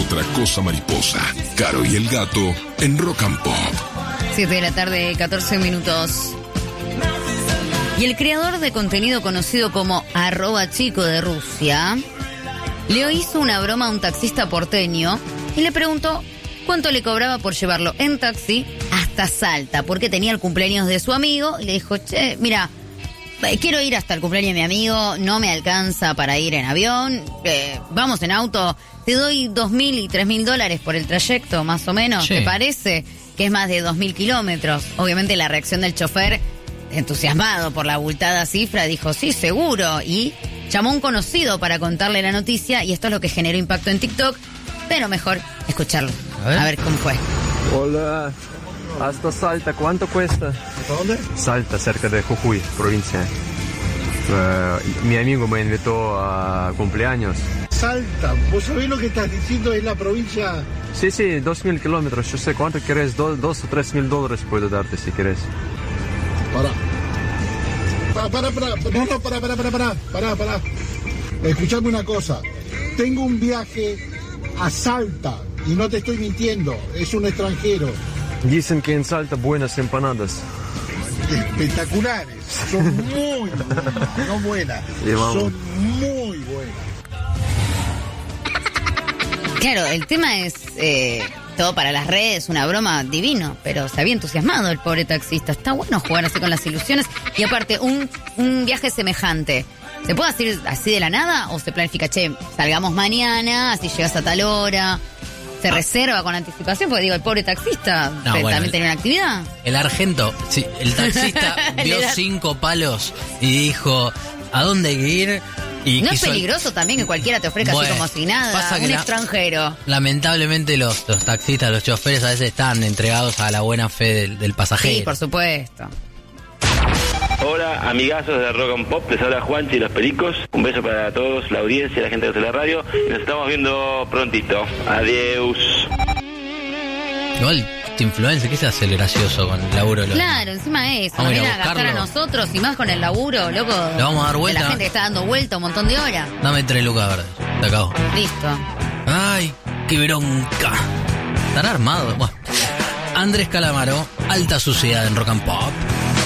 Otra cosa mariposa. Caro y el gato en Rock and Pop. 7 de la tarde, 14 minutos. Y el creador de contenido conocido como @chico de Rusia le hizo una broma a un taxista porteño y le preguntó cuánto le cobraba por llevarlo en taxi hasta Salta, porque tenía el cumpleaños de su amigo y le dijo, che, mira, quiero ir hasta el cumpleaños de mi amigo, no me alcanza para ir en avión, vamos en auto, te doy $2.000 y $3.000 por el trayecto, más o menos, Sí. ¿Te parece? Que es más de 2.000 kilómetros. Obviamente la reacción del chofer, entusiasmado por la abultada cifra, dijo, sí, seguro, y llamó a un conocido para contarle la noticia, y esto es lo que generó impacto en TikTok, pero mejor escucharlo, a ver cómo fue. Hola, hasta Salta, ¿cuánto cuesta? ¿Hasta dónde? Salta, cerca de Jujuy, provincia. Mi amigo me invitó a cumpleaños. Salta, ¿vos sabés lo que estás diciendo? Es la provincia... Sí, 2.000 kilómetros, yo sé cuánto querés, $2 o $3.000 puedo darte si querés. Pará. Escuchame una cosa. Tengo un viaje a Salta y no te estoy mintiendo, es un extranjero. Dicen que en Salta buenas empanadas. Espectaculares, son muy buenas, no buenas, son muy buenas. Claro, el tema es todo para las redes, una broma divino, pero se había entusiasmado el pobre taxista. Está bueno jugar así con las ilusiones. Y aparte, un viaje semejante, ¿se puede hacer así de la nada o se planifica, che, salgamos mañana, así llegas a tal hora? ¿Se reserva con anticipación? Porque digo, el pobre taxista también tenía una actividad. El argento, sí, el taxista vio 5 palos y dijo, ¿a dónde hay que ir? Y ¿No es peligroso también que cualquiera te ofrezca así como si nada? Pasa que extranjero. Lamentablemente los taxistas, los choferes a veces están entregados a la buena fe del pasajero. Sí, por supuesto. Hola, amigazos de Rock and Pop, les habla Juanchi y los Pericos. Un beso para todos, la audiencia, la gente de la radio. Y nos estamos viendo prontito. Adiós. Igual, este influencer, ¿qué se hace el gracioso con el laburo? Claro, encima es. Vamos a ir a Venir a gastar a buscarlo. nosotros y más con el laburo, loco. Le vamos a dar vuelta. La gente está dando vuelta un montón de horas. Dame 3 lucas verdes. Te acabo. Listo. Ay, qué bronca. ¿Estará armado? Bueno. Andrés Calamaro, alta suciedad en Rock and Pop.